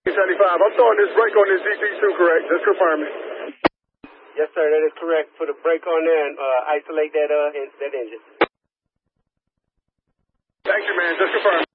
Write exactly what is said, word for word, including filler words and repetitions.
seventy-five. I'm throwing this brake on this Z P two, correct? Just confirm it. Yes, sir, that is correct. Put a brake on there and uh, isolate that uh that engine. Thank you, man. Just confirm.